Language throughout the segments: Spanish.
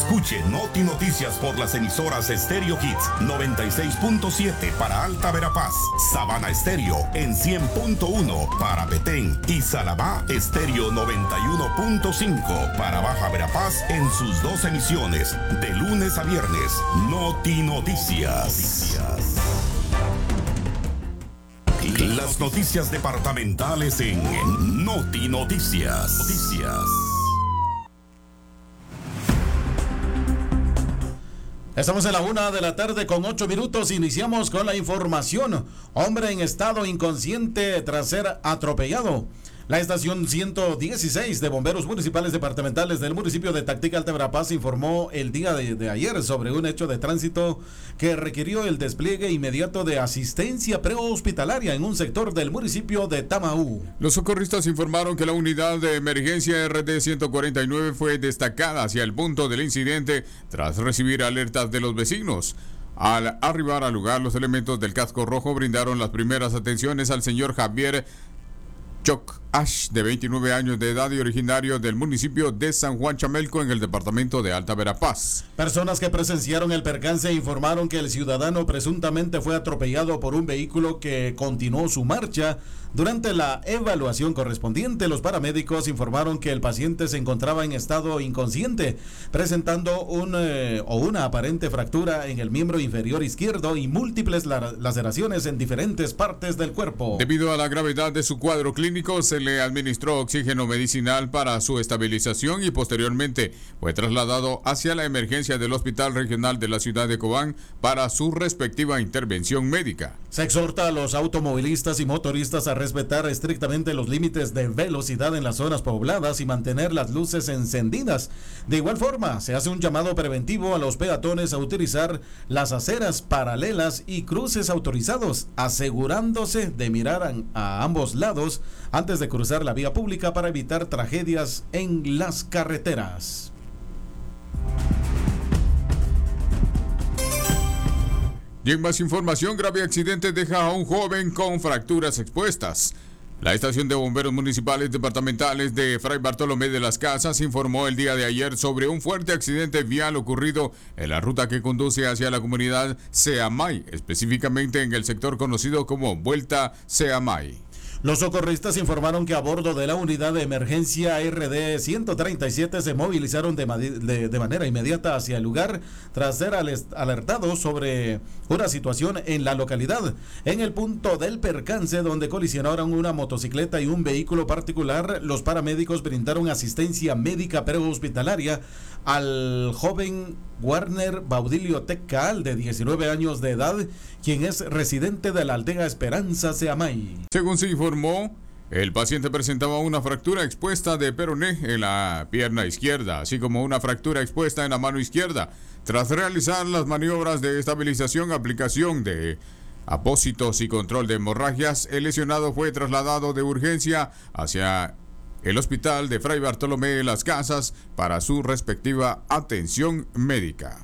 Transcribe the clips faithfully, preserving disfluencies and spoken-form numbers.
Escuche Noti Noticias por las emisoras Stereo Hits noventa y seis punto siete para Alta Verapaz, Sabana Estéreo en cien punto uno para Petén y Salabá Estéreo noventa y uno punto cinco para Baja Verapaz en sus dos emisiones de lunes a viernes. Noti Noticias. Las noticias departamentales en Noti Noticias. Noticias. Estamos en la una de la tarde con ocho minutos. Iniciamos con la información. Hombre en estado inconsciente tras ser atropellado. La estación ciento dieciséis de bomberos municipales departamentales del municipio de Tactica, Alta Verapaz, informó el día de, de ayer sobre un hecho de tránsito que requirió el despliegue inmediato de asistencia prehospitalaria en un sector del municipio de Tamaú. Los socorristas informaron que la unidad de emergencia R D ciento cuarenta y nueve fue destacada hacia el punto del incidente tras recibir alertas de los vecinos. Al arribar al lugar, los elementos del casco rojo brindaron las primeras atenciones al señor Javier Choc Ash, de veintinueve años de edad y originario del municipio de San Juan Chamelco, en el departamento de Alta Verapaz. Personas que presenciaron el percance informaron que el ciudadano presuntamente fue atropellado por un vehículo que continuó su marcha. Durante la evaluación correspondiente, los paramédicos informaron que el paciente se encontraba en estado inconsciente, presentando un, eh, o una aparente fractura en el miembro inferior izquierdo y múltiples la- laceraciones en diferentes partes del cuerpo. Debido a la gravedad de su cuadro clínico, se le administró oxígeno medicinal para su estabilización y posteriormente fue trasladado hacia la emergencia del Hospital Regional de la ciudad de Cobán para su respectiva intervención médica. Se exhorta a los automovilistas y motoristas a respetar estrictamente los límites de velocidad en las zonas pobladas y mantener las luces encendidas. De igual forma, se hace un llamado preventivo a los peatones a utilizar las aceras paralelas y cruces autorizados, asegurándose de mirar a, a ambos lados antes de cruzar la vía pública para evitar tragedias en las carreteras. Y en más información, grave accidente deja a un joven con fracturas expuestas. La estación de bomberos municipales departamentales de Fray Bartolomé de las Casas informó el día de ayer sobre un fuerte accidente vial ocurrido en la ruta que conduce hacia la comunidad Seamay, específicamente en el sector conocido como Vuelta Seamay. Los socorristas informaron que a bordo de la unidad de emergencia R D ciento treinta y siete se movilizaron de, de, de manera inmediata hacia el lugar tras ser alertados sobre una situación en la localidad. En el punto del percance, donde colisionaron una motocicleta y un vehículo particular, los paramédicos brindaron asistencia médica prehospitalaria al joven Warner Baudilio Tecal, de diecinueve años de edad, quien es residente de la aldea Esperanza Seamay. Según se informó, el paciente presentaba una fractura expuesta de peroné en la pierna izquierda, así como una fractura expuesta en la mano izquierda. Tras realizar las maniobras de estabilización, aplicación de apósitos y control de hemorragias, el lesionado fue trasladado de urgencia hacia el hospital de Fray Bartolomé de las Casas para su respectiva atención médica.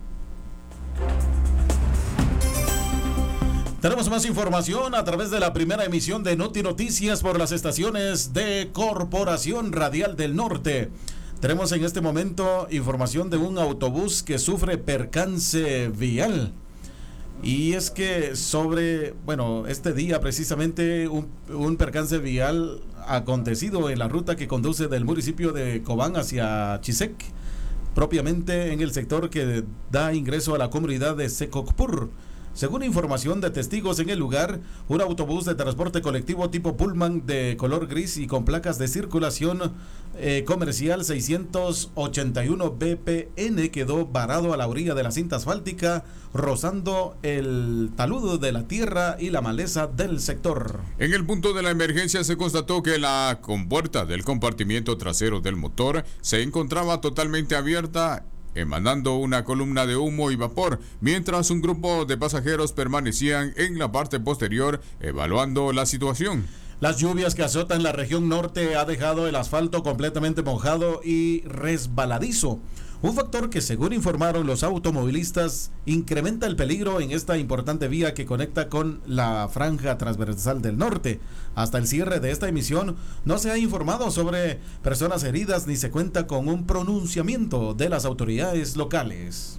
Tenemos más información a través de la primera emisión de Noti Noticias por las estaciones de Corporación Radial del Norte. Tenemos en este momento información de un autobús que sufre percance vial. Y es que sobre, bueno, este día precisamente un, un percance vial acontecido en la ruta que conduce del municipio de Cobán hacia Chisec, propiamente en el sector que da ingreso a la comunidad de Secocpur. Según información de testigos en el lugar, un autobús de transporte colectivo tipo Pullman de color gris y con placas de circulación eh, comercial seiscientos ochenta y uno B P N quedó varado a la orilla de la cinta asfáltica, rozando el taludo de la tierra y la maleza del sector. En el punto de la emergencia se constató que la compuerta del compartimiento trasero del motor se encontraba totalmente abierta, emanando una columna de humo y vapor, mientras un grupo de pasajeros permanecían en la parte posterior evaluando la situación. Las lluvias que azotan la región norte ha dejado el asfalto completamente mojado y resbaladizo. un factor que, según informaron los automovilistas, incrementa el peligro en esta importante vía que conecta con la franja transversal del norte. Hasta el cierre de esta emisión no se ha informado sobre personas heridas ni se cuenta con un pronunciamiento de las autoridades locales.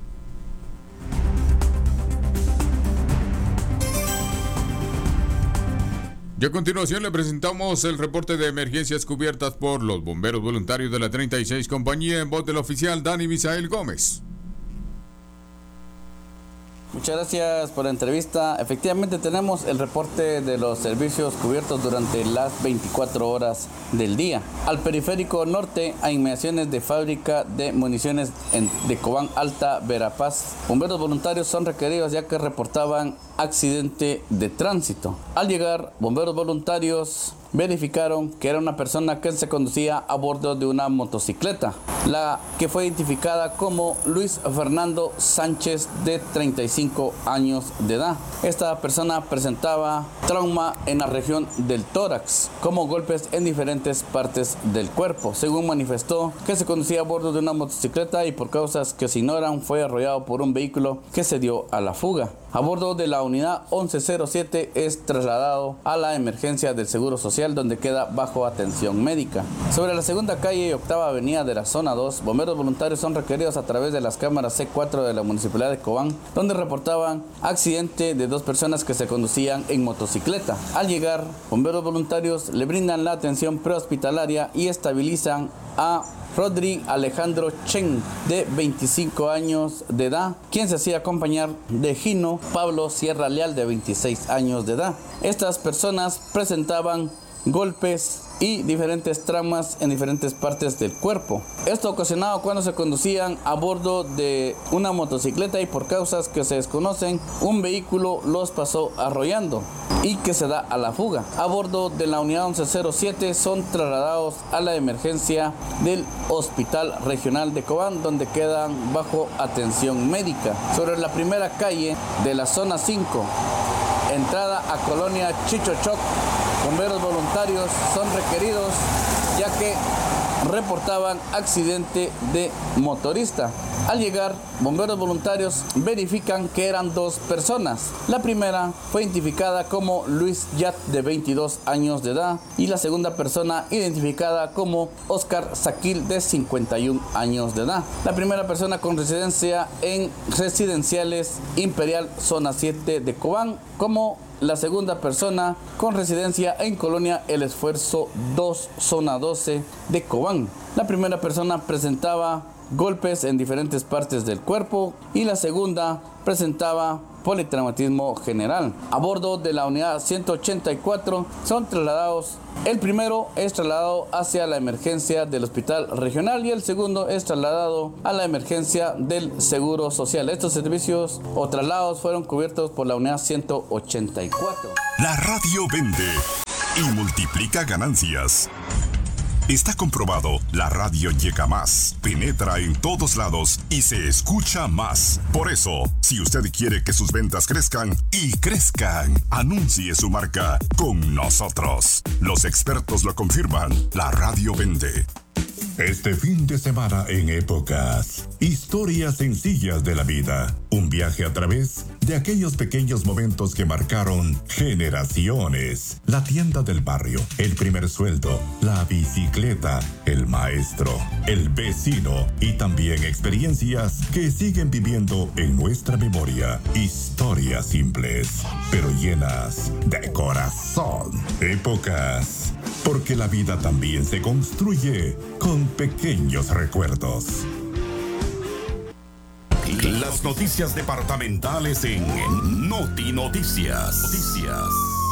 Y a continuación le presentamos el reporte de emergencias cubiertas por los bomberos voluntarios de la treinta y seis Compañía en voz del oficial Dani Misael Gómez. Muchas gracias por la entrevista. Efectivamente tenemos el reporte de los servicios cubiertos durante las veinticuatro horas del día. Al periférico norte, a inmediaciones de fábrica de municiones en, de Cobán Alta, Verapaz, bomberos voluntarios son requeridos ya que reportaban accidente de tránsito. Al llegar, bomberos voluntarios verificaron que era una persona que se conducía a bordo de una motocicleta, la que fue identificada como Luis Fernando Sánchez, de treinta y cinco años de edad. Esta persona presentaba trauma en la región del tórax, como golpes en diferentes partes del cuerpo. Según manifestó, que se conducía a bordo de una motocicleta y por causas que se ignoran fue arrollado por un vehículo que se dio a la fuga. A bordo de la unidad once cero siete es trasladado a la emergencia del Seguro Social, donde queda bajo atención médica. Sobre la segunda calle y octava avenida de la zona dos, bomberos voluntarios son requeridos a través de las cámaras C cuatro de la Municipalidad de Cobán, donde reportaban accidente de dos personas que se conducían en motocicleta. Al llegar, bomberos voluntarios le brindan la atención prehospitalaria y estabilizan a Rodri Alejandro Chen, de veinticinco años de edad, quien se hacía acompañar de Gino Pablo Sierra Leal, de veintiséis años de edad. Estas personas presentaban golpes y diferentes traumas en diferentes partes del cuerpo. Esto ocasionado cuando se conducían a bordo de una motocicleta y por causas que se desconocen, un vehículo los pasó arrollando y que se da a la fuga. A bordo de la unidad once cero siete son trasladados a la emergencia del Hospital Regional de Cobán, donde quedan bajo atención médica. Sobre la primera calle de la zona cinco, entrada a Colonia Chichochoc, bomberos voluntarios son requeridos ya que reportaban accidente de motorista. Al llegar, bomberos voluntarios verifican que eran dos personas. La primera fue identificada como Luis Yat, de veintidós años de edad, y la segunda persona identificada como Oscar Saquil, de cincuenta y un años de edad. La primera persona con residencia en Residenciales Imperial Zona siete de Cobán, como la segunda persona con residencia en Colonia El Esfuerzo dos, Zona doce de Cobán. La primera persona presentaba golpes en diferentes partes del cuerpo y la segunda presentaba politraumatismo general. A bordo de la unidad ciento ochenta y cuatro son trasladados. El primero es trasladado hacia la emergencia del Hospital Regional y el segundo es trasladado a la emergencia del Seguro Social. Estos servicios o traslados fueron cubiertos por la unidad ciento ochenta y cuatro. La radio vende y multiplica ganancias. Está comprobado, la radio llega más, penetra en todos lados y se escucha más. Por eso, si usted quiere que sus ventas crezcan y crezcan, anuncie su marca con nosotros. Los expertos lo confirman, la radio vende. Este fin de semana en Épocas, historias sencillas de la vida. Un viaje a través de aquellos pequeños momentos que marcaron generaciones. La tienda del barrio, el primer sueldo, la bicicleta, el maestro, el vecino y también experiencias que siguen viviendo en nuestra memoria. Historias simples, pero llenas de corazón. Épocas, porque la vida también se construye con pequeños recuerdos. Las noticias departamentales en Noti Noticias. Noticias.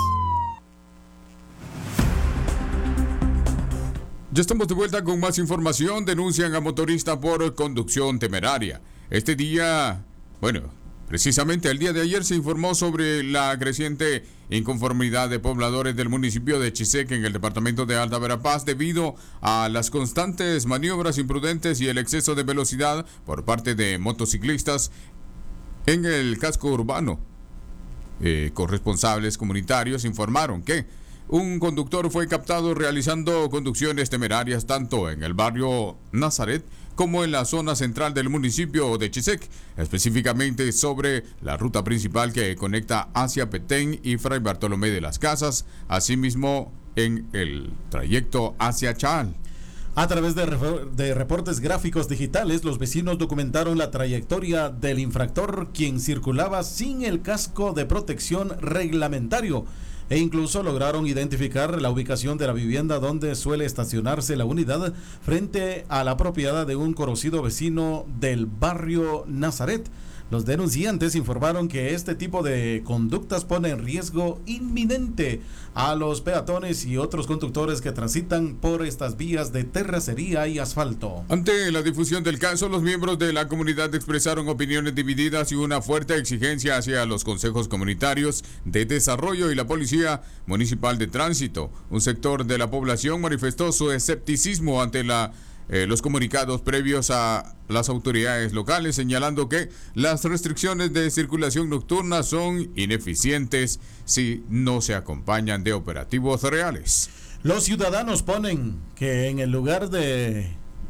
Ya estamos de vuelta con más información. Denuncian a motorista por conducción temeraria. Este día, bueno, precisamente el día de ayer se informó sobre la creciente inconformidad de pobladores del municipio de Chiseque en el departamento de Alta Verapaz debido a las constantes maniobras imprudentes y el exceso de velocidad por parte de motociclistas en el casco urbano. Eh, corresponsables comunitarios informaron que un conductor fue captado realizando conducciones temerarias tanto en el barrio Nazaret como en la zona central del municipio de Chisec, específicamente sobre la ruta principal que conecta hacia Petén y Fray Bartolomé de las Casas, asimismo en el trayecto hacia Chaal. A través de, de reportes gráficos digitales, los vecinos documentaron la trayectoria del infractor, quien circulaba sin el casco de protección reglamentario, e incluso lograron identificar la ubicación de la vivienda donde suele estacionarse la unidad frente a la propiedad de un conocido vecino del barrio Nazaret. Los denunciantes informaron que este tipo de conductas pone en riesgo inminente a los peatones y otros conductores que transitan por estas vías de terracería y asfalto. Ante la difusión del caso, los miembros de la comunidad expresaron opiniones divididas y una fuerte exigencia hacia los consejos comunitarios de desarrollo y la Policía Municipal de Tránsito. Un sector de la población manifestó su escepticismo ante la Eh, los comunicados previos a las autoridades locales, señalando que las restricciones de circulación nocturna son ineficientes si no se acompañan de operativos reales. Los ciudadanos ponen que en el lugar de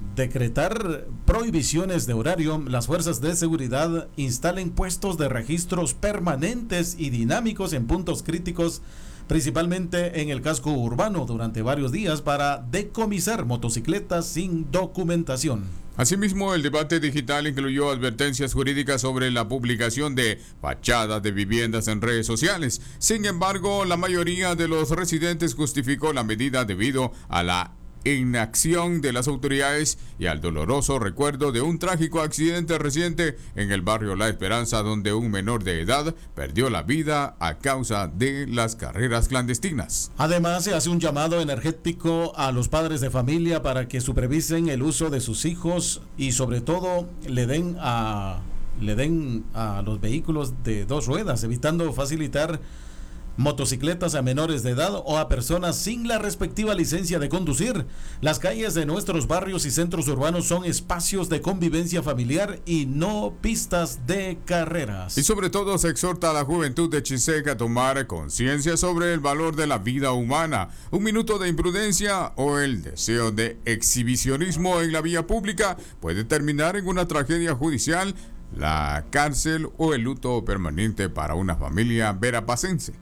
decretar prohibiciones de horario, las fuerzas de seguridad instalen puestos de registros permanentes y dinámicos en puntos críticos, principalmente en el casco urbano, durante varios días para decomisar motocicletas sin documentación. Asimismo, el debate digital incluyó advertencias jurídicas sobre la publicación de fachadas de viviendas en redes sociales. Sin embargo, la mayoría de los residentes justificó la medida debido a la inacción de las autoridades y al doloroso recuerdo de un trágico accidente reciente en el barrio La Esperanza, donde un menor de edad perdió la vida a causa de las carreras clandestinas. Además, se hace un llamado energético a los padres de familia para que supervisen el uso de sus hijos y sobre todo le den a le den a los vehículos de dos ruedas, evitando facilitar motocicletas a menores de edad o a personas sin la respectiva licencia de conducir. Las calles de nuestros barrios y centros urbanos son espacios de convivencia familiar y no pistas de carreras. Y sobre todo se exhorta a la juventud de Chisec a tomar conciencia sobre el valor de la vida humana. Un minuto de imprudencia o el deseo de exhibicionismo en la vía pública puede terminar en una tragedia judicial, la cárcel o el luto permanente para una familia verapacense.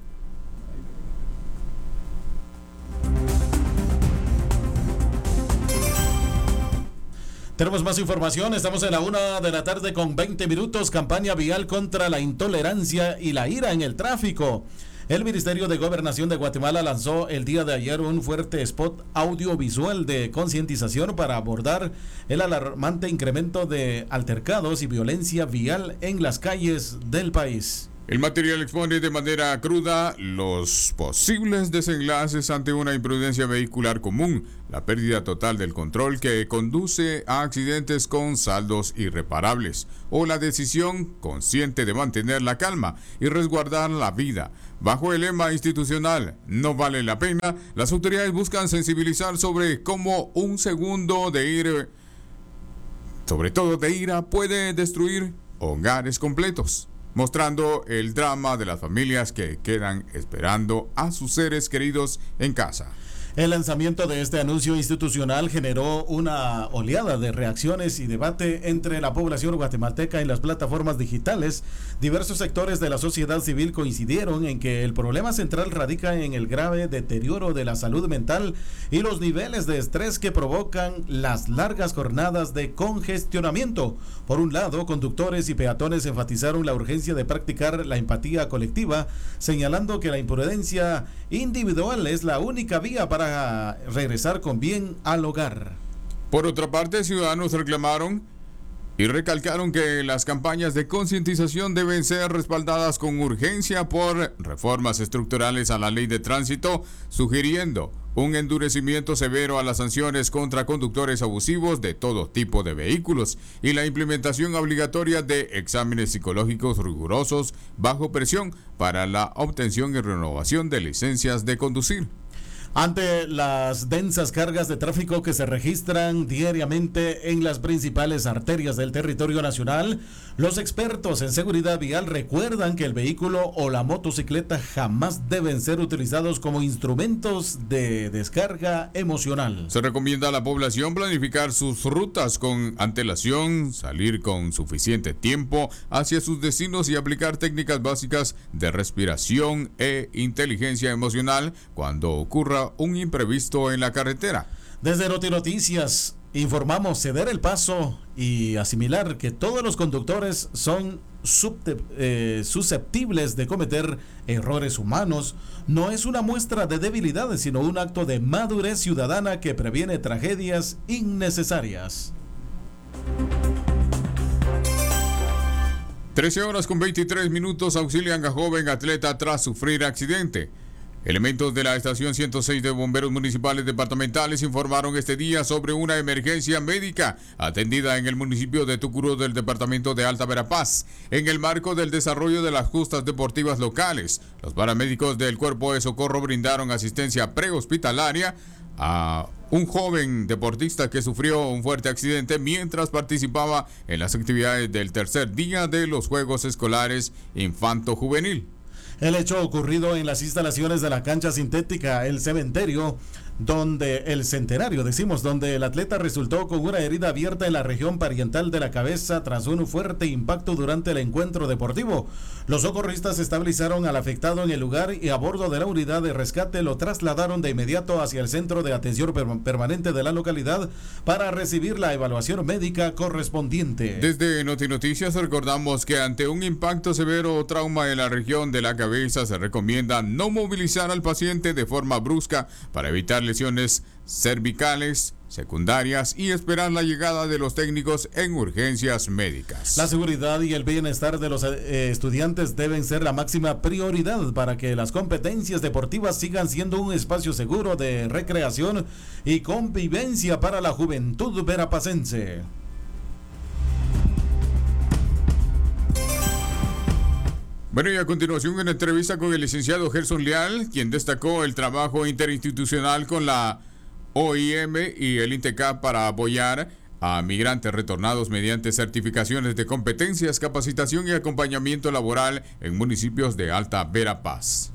Tenemos más información, estamos en la una de la tarde con veinte minutos, campaña vial contra la intolerancia y la ira en el tráfico. El Ministerio de Gobernación de Guatemala lanzó el día de ayer un fuerte spot audiovisual de concientización para abordar el alarmante incremento de altercados y violencia vial en las calles del país. El material expone de manera cruda los posibles desenlaces ante una imprudencia vehicular común, la pérdida total del control que conduce a accidentes con saldos irreparables, o la decisión consciente de mantener la calma y resguardar la vida. Bajo el lema institucional "no vale la pena", las autoridades buscan sensibilizar sobre cómo un segundo de ira, sobre todo de ira, puede destruir hogares completos, mostrando el drama de las familias que quedan esperando a sus seres queridos en casa. El lanzamiento de este anuncio institucional generó una oleada de reacciones y debate entre la población guatemalteca en las plataformas digitales. Diversos sectores de la sociedad civil coincidieron en que el problema central radica en el grave deterioro de la salud mental y los niveles de estrés que provocan las largas jornadas de congestionamiento. Por un lado, conductores y peatones enfatizaron la urgencia de practicar la empatía colectiva, señalando que la imprudencia individual es la única vía para para regresar con bien al hogar. Por otra parte, ciudadanos reclamaron y recalcaron que las campañas de concientización deben ser respaldadas con urgencia por reformas estructurales a la ley de tránsito, sugiriendo un endurecimiento severo a las sanciones contra conductores abusivos de todo tipo de vehículos y la implementación obligatoria de exámenes psicológicos rigurosos bajo presión para la obtención y renovación de licencias de conducir. Ante las densas cargas de tráfico que se registran diariamente en las principales arterias del territorio nacional, los expertos en seguridad vial recuerdan que el vehículo o la motocicleta jamás deben ser utilizados como instrumentos de descarga emocional. Se recomienda a la población planificar sus rutas con antelación, salir con suficiente tiempo hacia sus destinos y aplicar técnicas básicas de respiración e inteligencia emocional cuando ocurra un imprevisto en la carretera. Desde Noti Noticias informamos ceder el paso y asimilar que todos los conductores son subte- eh, susceptibles de cometer errores humanos. No es una muestra de debilidad, sino un acto de madurez ciudadana que previene tragedias innecesarias. trece horas con veintitrés minutos auxilian a joven atleta tras sufrir accidente. Elementos de la estación ciento seis de bomberos municipales departamentales informaron este día sobre una emergencia médica atendida en el municipio de Tucurú del departamento de Alta Verapaz, en el marco del desarrollo de las justas deportivas locales. Los paramédicos del Cuerpo de Socorro brindaron asistencia prehospitalaria a un joven deportista que sufrió un fuerte accidente mientras participaba en las actividades del tercer día de los Juegos Escolares Infanto-Juvenil. El hecho ocurrido en las instalaciones de la cancha sintética El Cementerio, donde el centenario, decimos, donde el atleta resultó con una herida abierta en la región parietal de la cabeza tras un fuerte impacto durante el encuentro deportivo. Los socorristas estabilizaron al afectado en el lugar y a bordo de la unidad de rescate lo trasladaron de inmediato hacia el centro de atención per- permanente de la localidad para recibir la evaluación médica correspondiente. Desde Noti Noticias recordamos que ante un impacto severo o trauma en la región de la cabeza se recomienda no movilizar al paciente de forma brusca para evitar lesiones cervicales secundarias y esperar la llegada de los técnicos en urgencias médicas. La seguridad y el bienestar de los eh, estudiantes deben ser la máxima prioridad para que las competencias deportivas sigan siendo un espacio seguro de recreación y convivencia para la juventud verapacense. Bueno, y a continuación una entrevista con el licenciado Gerson Leal, quien destacó el trabajo interinstitucional con la O I M y el INTECAP para apoyar a migrantes retornados mediante certificaciones de competencias, capacitación y acompañamiento laboral en municipios de Alta Verapaz.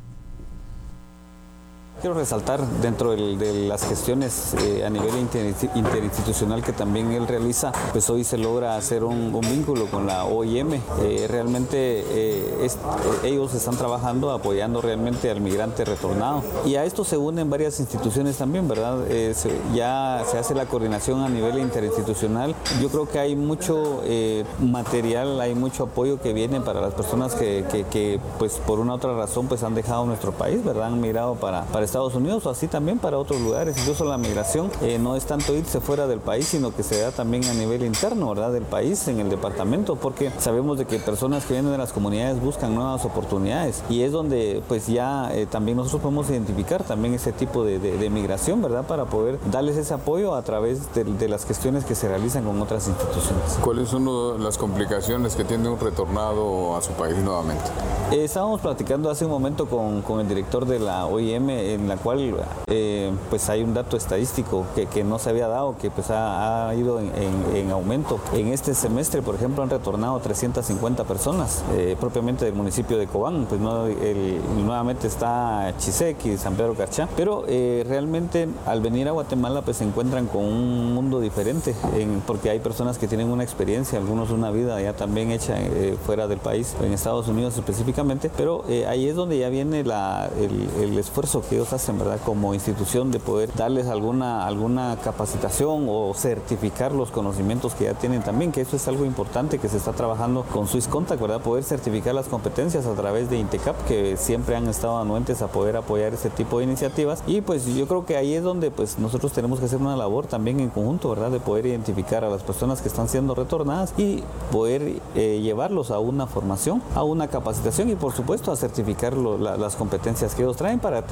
Quiero resaltar dentro del, de las gestiones eh, a nivel inter, interinstitucional que también él realiza, pues hoy se logra hacer un, un vínculo con la O I M. Eh, realmente eh, es, eh, ellos están trabajando apoyando realmente al migrante retornado. Y a esto se unen varias instituciones también, ¿verdad? Eh, se, ya se hace la coordinación a nivel interinstitucional. Yo creo que hay mucho eh, material, hay mucho apoyo que viene para las personas que, que, que pues por una u otra razón pues han dejado nuestro país, ¿verdad? Han migrado para, para Estados Unidos o así también para otros lugares. Incluso la migración eh, no es tanto irse fuera del país, sino que se da también a nivel interno, ¿verdad? Del país, en el departamento, porque sabemos de que personas que vienen de las comunidades buscan nuevas oportunidades y es donde pues ya eh, también nosotros podemos identificar también ese tipo de, de, de migración, ¿verdad? Para poder darles ese apoyo a través de, de las gestiones que se realizan con otras instituciones. ¿Cuáles son las complicaciones que tiene un retornado a su país nuevamente? Eh, estábamos platicando hace un momento con, con el director de la O I M, en la cual eh, pues hay un dato estadístico que, que no se había dado, que pues ha, ha ido en, en, en aumento. En este semestre, por ejemplo, han retornado trescientas cincuenta personas, eh, propiamente del municipio de Cobán, pues no, el, nuevamente está Chisec y San Pedro Carchá, pero eh, realmente al venir a Guatemala pues se encuentran con un mundo diferente, en, porque hay personas que tienen una experiencia, algunos una vida ya también hecha eh, fuera del país, en Estados Unidos específicamente, pero eh, ahí es donde ya viene la, el, el esfuerzo que ellos hacen, ¿verdad? Como institución de poder darles alguna, alguna capacitación o certificar los conocimientos que ya tienen también, que eso es algo importante que se está trabajando con Swiss Contact, ¿verdad? Poder certificar las competencias a través de INTECAP, que siempre han estado anuentes a poder apoyar este tipo de iniciativas, y pues yo creo que ahí es donde pues nosotros tenemos que hacer una labor también en conjunto, ¿verdad? De poder identificar a las personas que están siendo retornadas y poder eh, llevarlos a una formación, a una capacitación y por supuesto a certificar lo, la, las competencias que ellos traen para tener una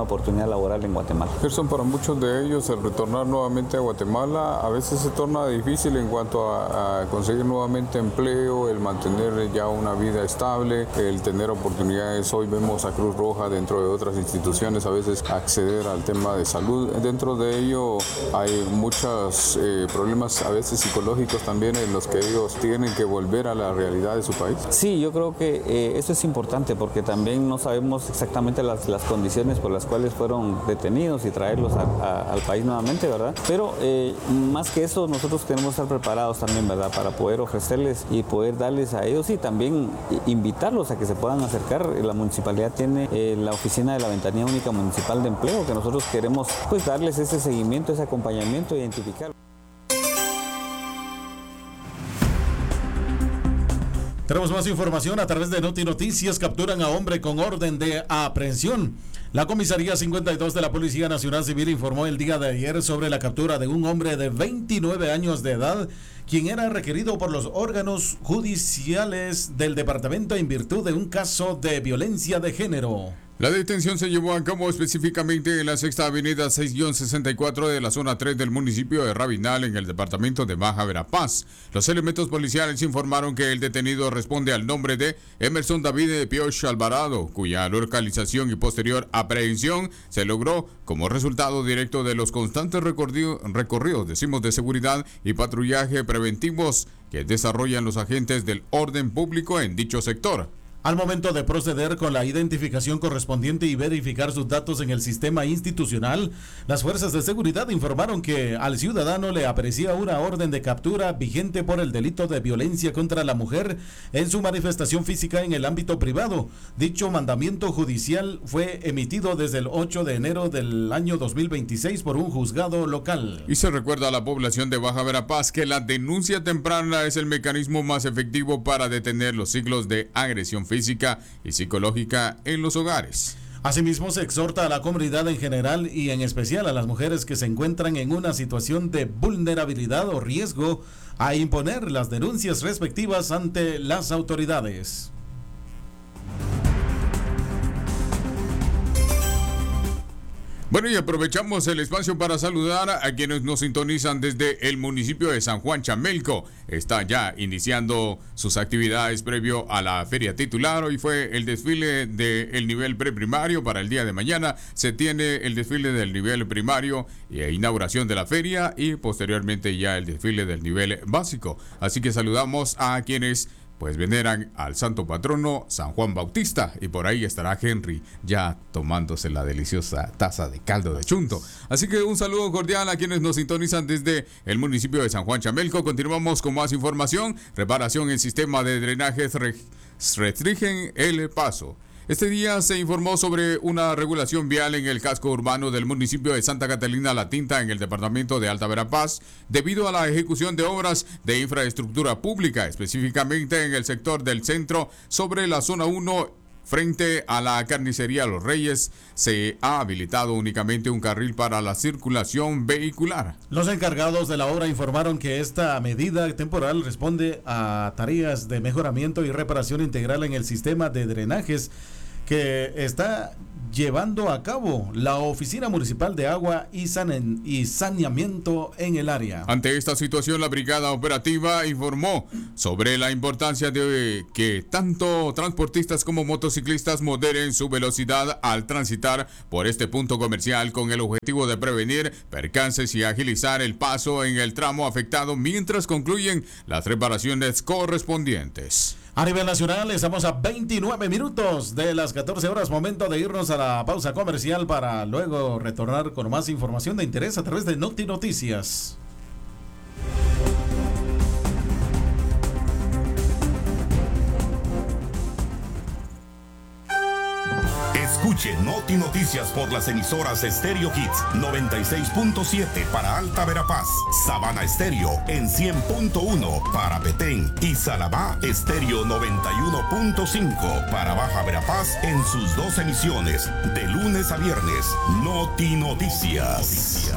oportunidad laboral en Guatemala. Gerson, para muchos de ellos el retornar nuevamente a Guatemala a veces se torna difícil en cuanto a, a conseguir nuevamente empleo, el mantener ya una vida estable, el tener oportunidades. Hoy vemos a Cruz Roja dentro de otras instituciones a veces acceder al tema de salud. Dentro de ello hay muchos eh, problemas a veces psicológicos también en los que ellos tienen que volver a la realidad de su país. Sí, yo creo que eh, eso es importante porque también no sabemos exactamente las, las condiciones por las cuales fueron detenidos y traerlos a, a, al país nuevamente, ¿verdad? Pero eh, más que eso, nosotros tenemos que estar preparados también, ¿verdad? Para poder ofrecerles y poder darles a ellos y también invitarlos a que se puedan acercar. La municipalidad tiene eh, la oficina de la Ventanilla Única Municipal de Empleo, que nosotros queremos pues darles ese seguimiento, ese acompañamiento, identificar. Tenemos más información a través de Noti Noticias. Capturan a hombre con orden de aprehensión. La comisaría cincuenta y dos de la Policía Nacional Civil informó el día de ayer sobre la captura de un hombre de veintinueve años de edad, quien era requerido por los órganos judiciales del departamento en virtud de un caso de violencia de género. La detención se llevó a cabo específicamente en la sexta avenida seis sesenta y cuatro de la zona tres del municipio de Rabinal, en el departamento de Baja Verapaz. Los elementos policiales informaron que el detenido responde al nombre de Emerson David de Pioche Alvarado, cuya localización y posterior aprehensión se logró como resultado directo de los constantes recorridos, decimos, de seguridad y patrullaje preventivos que desarrollan los agentes del orden público en dicho sector. Al momento de proceder con la identificación correspondiente y verificar sus datos en el sistema institucional, las fuerzas de seguridad informaron que al ciudadano le aparecía una orden de captura vigente por el delito de violencia contra la mujer en su manifestación física en el ámbito privado. Dicho mandamiento judicial fue emitido desde el ocho de enero del año dos mil veintiséis por un juzgado local. Y se recuerda a la población de Baja Verapaz que la denuncia temprana es el mecanismo más efectivo para detener los ciclos de agresión física y psicológica en los hogares. Asimismo, se exhorta a la comunidad en general y en especial a las mujeres que se encuentran en una situación de vulnerabilidad o riesgo a imponer las denuncias respectivas ante las autoridades. Bueno, y aprovechamos el espacio para saludar a quienes nos sintonizan desde el municipio de San Juan Chamelco. Está ya iniciando sus actividades previo a la feria titular. Hoy fue el desfile del nivel preprimario. Para el día de mañana se tiene el desfile del nivel primario e inauguración de la feria, y posteriormente ya el desfile del nivel básico. Así que saludamos a quienes pues veneran al santo patrono San Juan Bautista, y por ahí estará Henry ya tomándose la deliciosa taza de caldo de chunto. Así que un saludo cordial a quienes nos sintonizan desde el municipio de San Juan Chamelco. Continuamos con más información. Reparación en sistema de drenajes restringen el paso. Este día se informó sobre una regulación vial en el casco urbano del municipio de Santa Catalina La Tinta, en el departamento de Alta Verapaz, debido a la ejecución de obras de infraestructura pública, específicamente en el sector del centro, sobre la zona uno. Frente a la carnicería Los Reyes, se ha habilitado únicamente un carril para la circulación vehicular. Los encargados de la obra informaron que esta medida temporal responde a tareas de mejoramiento y reparación integral en el sistema de drenajes que está llevando a cabo la Oficina Municipal de Agua y, San y Saneamiento en el área. Ante esta situación, la Brigada Operativa informó sobre la importancia de que tanto transportistas como motociclistas moderen su velocidad al transitar por este punto comercial, con el objetivo de prevenir percances y agilizar el paso en el tramo afectado mientras concluyen las reparaciones correspondientes. A nivel nacional, estamos a veintinueve minutos de las catorce horas, momento de irnos a la pausa comercial para luego retornar con más información de interés a través de Noti Noticias. Escuche Noti Noticias por las emisoras Estéreo Hits noventa y seis punto siete para Alta Verapaz, Sabana Estéreo en cien punto uno para Petén y Salabá Estéreo noventa y uno punto cinco para Baja Verapaz en sus dos emisiones de lunes a viernes. Noti Noticias.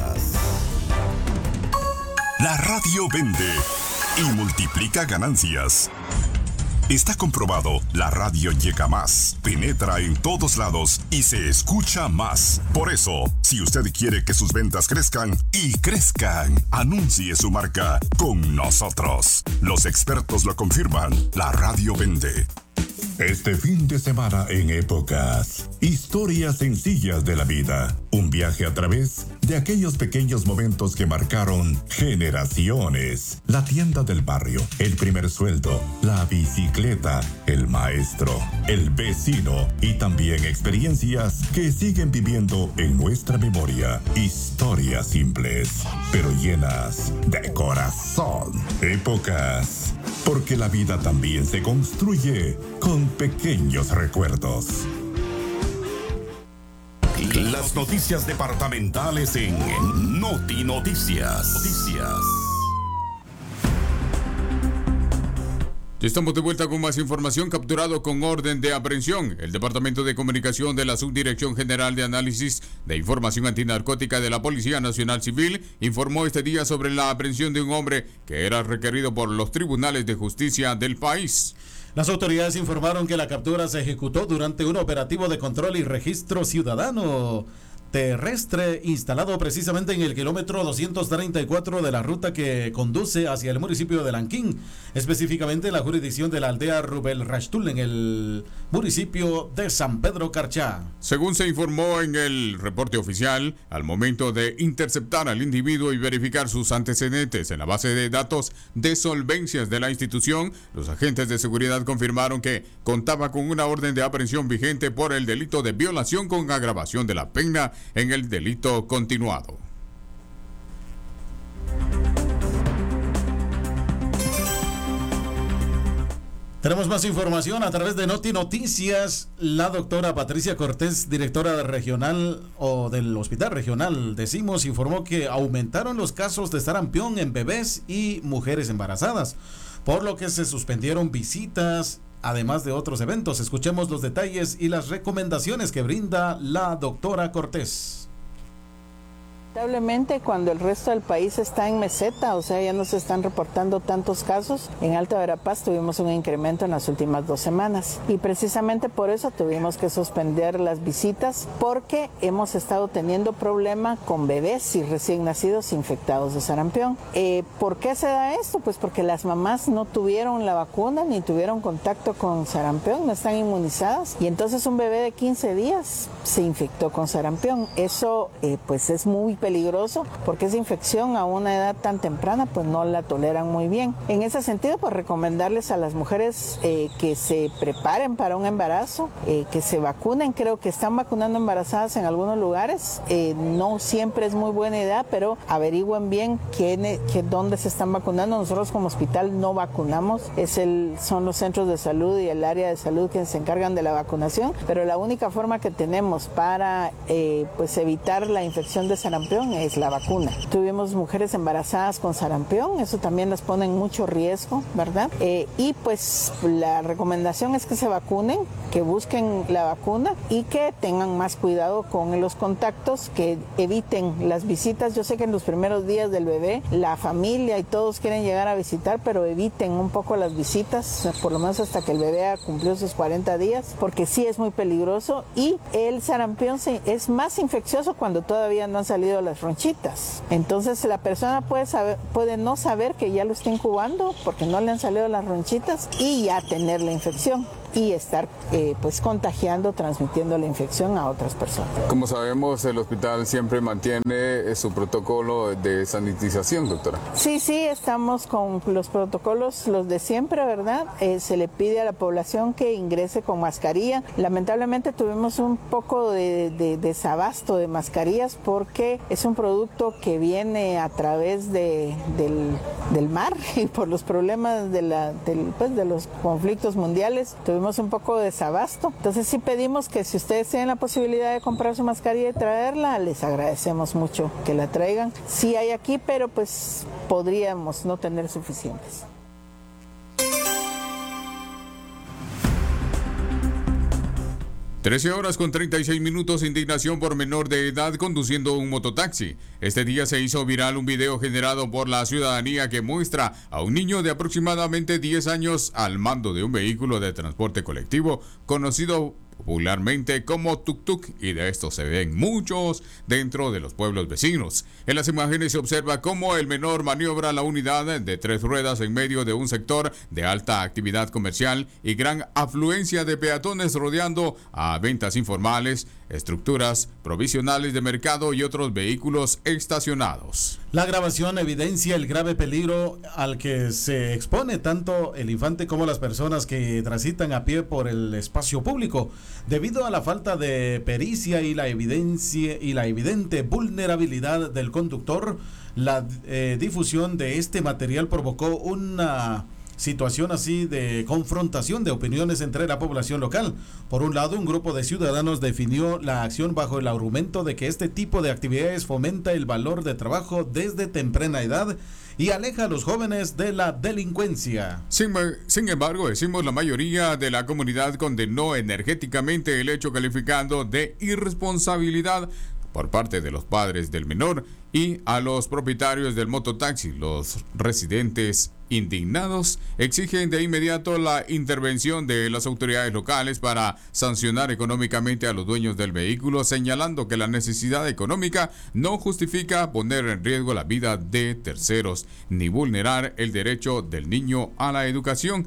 La radio vende y multiplica ganancias. Está comprobado, la radio llega más, penetra en todos lados y se escucha más. Por eso, si usted quiere que sus ventas crezcan y crezcan, anuncie su marca con nosotros. Los expertos lo confirman, la radio vende. Este fin de semana en Épocas, historias sencillas de la vida. Un viaje a través de aquellos pequeños momentos que marcaron generaciones. La tienda del barrio, el primer sueldo, la bicicleta, el maestro, el vecino y también experiencias que siguen viviendo en nuestra memoria. Historias simples, pero llenas de corazón. Épocas, porque la vida también se construye con pequeños recuerdos. Las noticias departamentales en Noti Noticias. Noticias. Ya estamos de vuelta con más información. Capturado con orden de aprehensión. El Departamento de Comunicación de la Subdirección General de Análisis de Información Antinarcótica de la Policía Nacional Civil informó este día sobre la aprehensión de un hombre que era requerido por los tribunales de justicia del país. Las autoridades informaron que la captura se ejecutó durante un operativo de control y registro ciudadano terrestre instalado precisamente en el kilómetro doscientos treinta y cuatro de la ruta que conduce hacia el municipio de Lanquín, específicamente en la jurisdicción de la aldea Rubel Rashtul, en el municipio de San Pedro Carchá. Según se informó en el reporte oficial, al momento de interceptar al individuo y verificar sus antecedentes en la base de datos de solvencias de la institución, los agentes de seguridad confirmaron que contaba con una orden de aprehensión vigente por el delito de violación con agravación de la pena en el delito continuado. Tenemos más información a través de Noti Noticias. La doctora Patricia Cortés, directora regional o del Hospital Regional de Simos, informó que aumentaron los casos de sarampión en bebés y mujeres embarazadas, por lo que se suspendieron visitas, además de otros eventos. Escuchemos los detalles y las recomendaciones que brinda la doctora Cortés. Lamentablemente, cuando el resto del país está en meseta, o sea, ya no se están reportando tantos casos, en Alta Verapaz tuvimos un incremento en las últimas dos semanas y precisamente por eso tuvimos que suspender las visitas, porque hemos estado teniendo problema con bebés y recién nacidos infectados de sarampión. Eh, ¿Por qué se da esto? Pues porque las mamás no tuvieron la vacuna ni tuvieron contacto con sarampión, no están inmunizadas y entonces un bebé de quince días se infectó con sarampión. Eso eh, pues es muy peligroso porque esa infección a una edad tan temprana pues no la toleran muy bien. En ese sentido, pues recomendarles a las mujeres eh, que se preparen para un embarazo, eh, que se vacunen. Creo que están vacunando embarazadas en algunos lugares, eh, no siempre es muy buena idea, pero averigüen bien quién, que, dónde se están vacunando. Nosotros como hospital no vacunamos, es el, son los centros de salud y el área de salud quienes se encargan de la vacunación, pero la única forma que tenemos para eh, pues evitar la infección de sarampión es la vacuna. Tuvimos mujeres embarazadas con sarampión, eso también las pone en mucho riesgo, ¿verdad? Eh, y pues la recomendación es que se vacunen, que busquen la vacuna y que tengan más cuidado con los contactos, que eviten las visitas. Yo sé que en los primeros días del bebé la familia y todos quieren llegar a visitar, pero eviten un poco las visitas, por lo menos hasta que el bebé cumplió sus cuarenta días, porque sí es muy peligroso y el sarampión es más infeccioso cuando todavía no han salido las ronchitas. Entonces la persona puede saber, puede no saber que ya lo está incubando porque no le han salido las ronchitas y ya tener la infección y estar eh, pues contagiando, transmitiendo la infección a otras personas. Como sabemos, el hospital siempre mantiene su protocolo de sanitización, doctora. Sí, sí, estamos con los protocolos, los de siempre, ¿verdad? Eh, se le pide a la población que ingrese con mascarilla. Lamentablemente tuvimos un poco de, de, de desabasto de mascarillas porque es un producto que viene a través de, del, del mar y por los problemas de, la, del, pues, de los conflictos mundiales. Tuvimos un poco de desabasto. Entonces sí pedimos que si ustedes tienen la posibilidad de comprar su mascarilla y traerla, les agradecemos mucho que la traigan. Sí hay aquí, pero pues podríamos no tener suficientes. trece horas con treinta y seis minutos, indignación por menor de edad conduciendo un mototaxi. Este día se hizo viral un video generado por la ciudadanía que muestra a un niño de aproximadamente diez años al mando de un vehículo de transporte colectivo conocido popularmente como tuk-tuk, y de estos se ven muchos dentro de los pueblos vecinos. En las imágenes se observa cómo el menor maniobra la unidad de tres ruedas en medio de un sector de alta actividad comercial y gran afluencia de peatones rodeando a ventas informales, estructuras provisionales de mercado y otros vehículos estacionados. La grabación evidencia el grave peligro al que se expone tanto el infante como las personas que transitan a pie por el espacio público, debido a la falta de pericia y la evidencia y la evidente vulnerabilidad del conductor. La eh, difusión de este material provocó una situación así de confrontación de opiniones entre la población local. Por un lado, un grupo de ciudadanos definió la acción bajo el argumento de que este tipo de actividades fomenta el valor de trabajo desde temprana edad y aleja a los jóvenes de la delincuencia. Sin, sin embargo, decimos, la mayoría de la comunidad condenó energéticamente el hecho, calificando de irresponsabilidad por parte de los padres del menor y a los propietarios del mototaxi. Los residentes indignados exigen de inmediato la intervención de las autoridades locales para sancionar económicamente a los dueños del vehículo, señalando que la necesidad económica no justifica poner en riesgo la vida de terceros ni vulnerar el derecho del niño a la educación.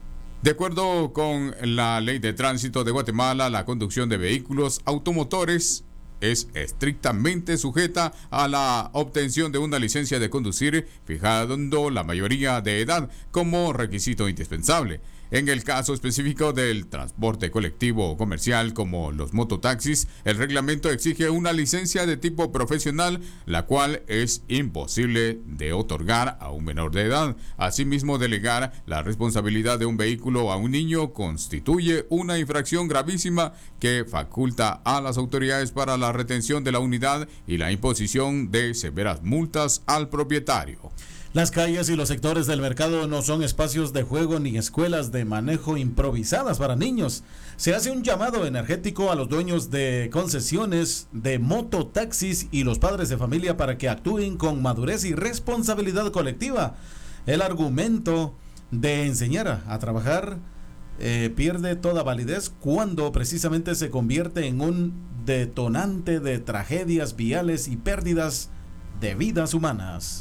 De acuerdo con la Ley de Tránsito de Guatemala, la conducción de vehículos automotores es estrictamente sujeta a la obtención de una licencia de conducir, fijando la mayoría de edad como requisito indispensable. En el caso específico del transporte colectivo o comercial como los mototaxis, el reglamento exige una licencia de tipo profesional, la cual es imposible de otorgar a un menor de edad. Asimismo, delegar la responsabilidad de un vehículo a un niño constituye una infracción gravísima que faculta a las autoridades para la retención de la unidad y la imposición de severas multas al propietario. Las calles y los sectores del mercado no son espacios de juego ni escuelas de manejo improvisadas para niños. Se hace un llamado energético a los dueños de concesiones de mototaxis y los padres de familia para que actúen con madurez y responsabilidad colectiva. El argumento de enseñar a trabajar eh, pierde toda validez cuando precisamente se convierte en un detonante de tragedias viales y pérdidas de vidas humanas.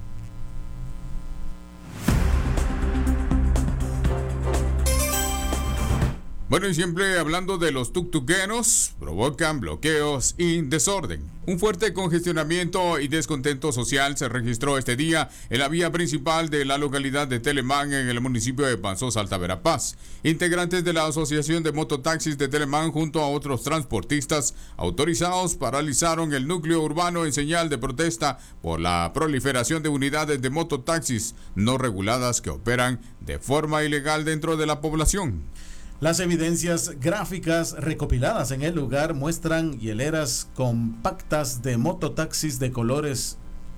Bueno, y siempre hablando de los tuktuqueros, provocan bloqueos y desorden. Un fuerte congestionamiento y descontento social se registró este día en la vía principal de la localidad de Telemán, en el municipio de Panzós, Alta Verapaz. Integrantes de la Asociación de Mototaxis de Telemán junto a otros transportistas autorizados paralizaron el núcleo urbano en señal de protesta por la proliferación de unidades de mototaxis no reguladas que operan de forma ilegal dentro de la población. Las evidencias gráficas recopiladas en el lugar muestran hileras compactas de mototaxis de colores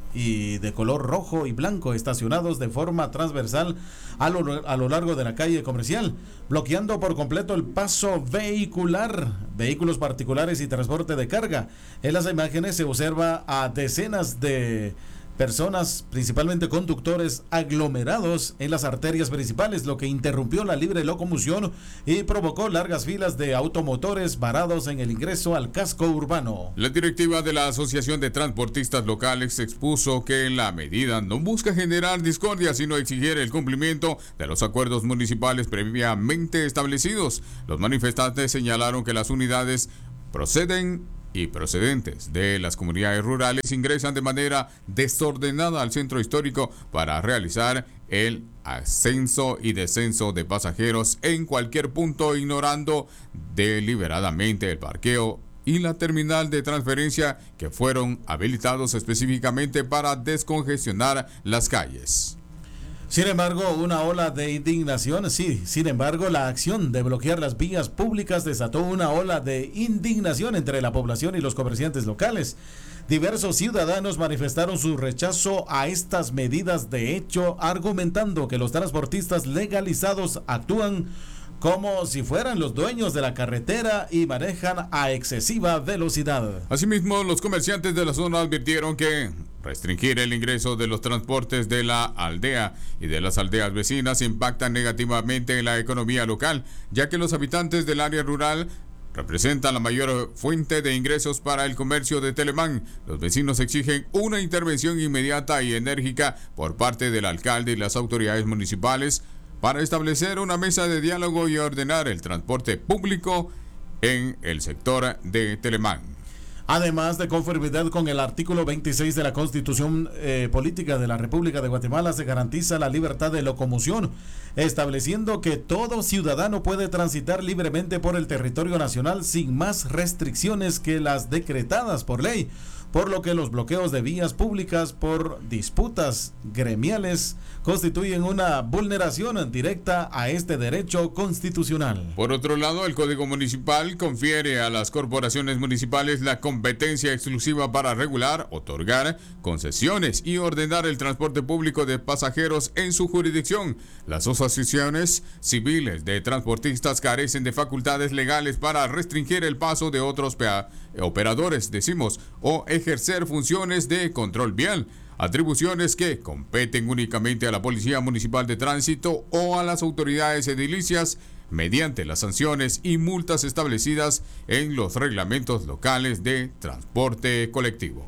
y de color rojo y blanco estacionados de forma transversal a lo, a lo largo de la calle comercial, bloqueando por completo el paso vehicular, vehículos particulares y transporte de carga. En las imágenes se observa a decenas de personas, principalmente conductores, aglomerados en las arterias principales, lo que interrumpió la libre locomoción y provocó largas filas de automotores varados en el ingreso al casco urbano. La directiva de la Asociación de Transportistas Locales expuso que la medida no busca generar discordia, sino exigir el cumplimiento de los acuerdos municipales previamente establecidos. Los manifestantes señalaron que las unidades proceden y procedentes de las comunidades rurales ingresan de manera desordenada al centro histórico para realizar el ascenso y descenso de pasajeros en cualquier punto, ignorando deliberadamente el parqueo y la terminal de transferencia que fueron habilitados específicamente para descongestionar las calles. Sin embargo, una ola de indignación, sí, sin embargo, la acción de bloquear las vías públicas desató una ola de indignación entre la población y los comerciantes locales. Diversos ciudadanos manifestaron su rechazo a estas medidas, de hecho, argumentando que los transportistas legalizados actúan como si fueran los dueños de la carretera y manejan a excesiva velocidad. Asimismo, los comerciantes de la zona advirtieron que restringir el ingreso de los transportes de la aldea y de las aldeas vecinas impactan negativamente en la economía local, ya que los habitantes del área rural representan la mayor fuente de ingresos para el comercio de Telemán. Los vecinos exigen una intervención inmediata y enérgica por parte del alcalde y las autoridades municipales para establecer una mesa de diálogo y ordenar el transporte público en el sector de Telemán. Además de conformidad con el artículo veintiséis de la Constitución eh, Política de la República de Guatemala, se garantiza la libertad de locomoción, estableciendo que todo ciudadano puede transitar libremente por el territorio nacional sin más restricciones que las decretadas por ley, por lo que los bloqueos de vías públicas por disputas gremiales constituyen una vulneración directa a este derecho constitucional. Por otro lado, el Código Municipal confiere a las corporaciones municipales la competencia exclusiva para regular, otorgar concesiones y ordenar el transporte público de pasajeros en su jurisdicción. Las asociaciones civiles de transportistas carecen de facultades legales para restringir el paso de otros operadores, decimos, o ejercer funciones de control vial, atribuciones que competen únicamente a la Policía Municipal de Tránsito o a las autoridades edilicias mediante las sanciones y multas establecidas en los reglamentos locales de transporte colectivo.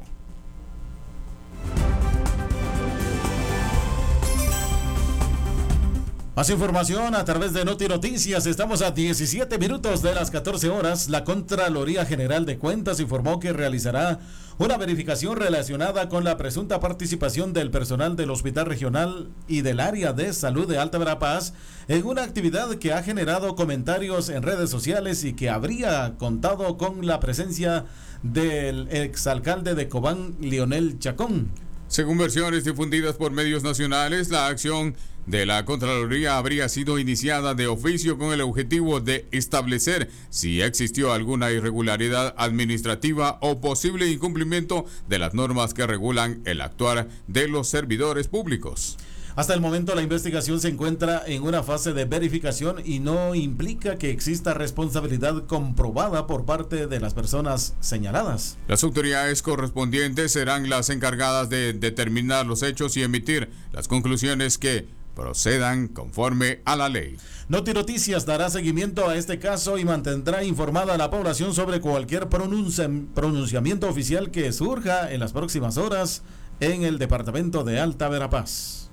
Más información a través de Noti Noticias. Estamos a diecisiete minutos de las catorce horas. La Contraloría General de Cuentas informó que realizará una verificación relacionada con la presunta participación del personal del Hospital Regional y del Área de Salud de Alta Verapaz en una actividad que ha generado comentarios en redes sociales y que habría contado con la presencia del exalcalde de Cobán, Leonel Chacón. Según versiones difundidas por medios nacionales, la acción de la Contraloría habría sido iniciada de oficio con el objetivo de establecer si existió alguna irregularidad administrativa o posible incumplimiento de las normas que regulan el actuar de los servidores públicos. Hasta el momento la investigación se encuentra en una fase de verificación y no implica que exista responsabilidad comprobada por parte de las personas señaladas. Las autoridades correspondientes serán las encargadas de determinar los hechos y emitir las conclusiones que procedan conforme a la ley. Noti Noticias dará seguimiento a este caso y mantendrá informada a la población sobre cualquier pronunci- pronunciamiento oficial que surja en las próximas horas en el departamento de Alta Verapaz.